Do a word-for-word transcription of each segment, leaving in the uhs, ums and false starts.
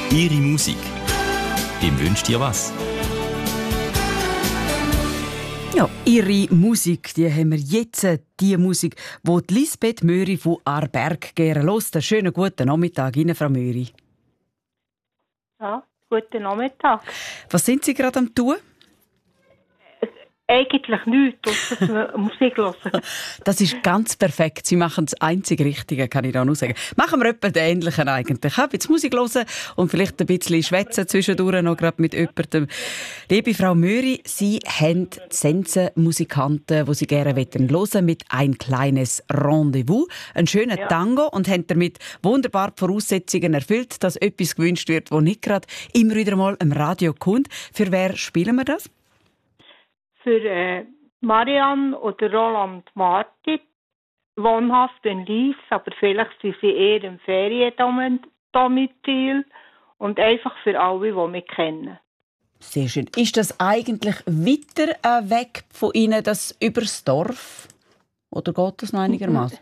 Ihre Musik. Wem wünscht ihr was? Ja, ihre Musik, die haben wir jetzt, die Musik, die, die Lisbeth Möri von Aarberg gerne hört. Einen schönen guten Nachmittag Ihnen, Frau Möri. Ja, guten Nachmittag. Was sind Sie gerade am tun? Eigentlich nichts, ausser Musik hören. Das ist ganz perfekt. Sie machen das einzig Richtige, kann ich da nur sagen. Machen wir etwas Ähnliches eigentlich. Ich habe jetzt Musik hören und vielleicht ein bisschen schwätzen zwischendurch noch gerade mit jemandem. Liebe Frau Möri, Sie haben Sensenmusikanten, die Sie gerne hören wollen, mit «Ein kleines Rendezvous», einen schönen Ja. Tango und haben damit wunderbar die Voraussetzungen erfüllt, dass etwas gewünscht wird, das nicht gerade immer wieder mal im Radio kommt. Für wer spielen wir das? Für äh, Marianne oder Roland Marti, wohnhaft in Lies, aber vielleicht sind sie eher im Feriendomizil und einfach für alle, die mich kennen. Sehr schön. Ist das eigentlich weiter äh, weg von Ihnen, das übers Dorf? Oder geht das noch einigermaßen?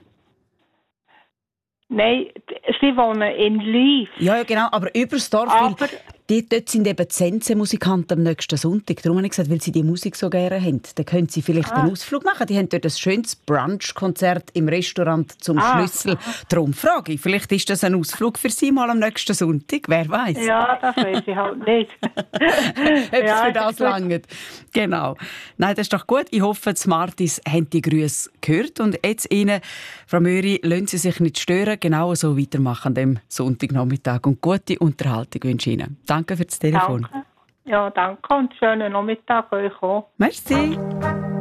Nein, sie wohnen in Lies. Ja, ja, genau, aber übers Dorf, Aber weil die, dort sind eben die Sensenmusikanten am nächsten Sonntag. Darum habe ich gesagt, weil sie die Musik so gerne haben. Dann können sie vielleicht Ah. einen Ausflug machen. Die haben dort ein schönes Brunch-Konzert im Restaurant zum Ah. Schlüssel. Darum frage ich, vielleicht ist das ein Ausflug für Sie mal am nächsten Sonntag. Wer weiß? ja, das weiß ich halt nicht. Ob es Ja, für das das ist gut. langt. Genau. Nein, das ist doch gut. Ich hoffe, die Smarties haben die Grüße gehört. Und jetzt Ihnen, Frau Möri, lassen Sie sich nicht stören. Genau so weitermachen an dem Sonntagnachmittag. Und gute Unterhaltung wünsche ich Ihnen. Danke für das Telefon. Danke. Ja, danke und schönen Nachmittag euch auch. Merci.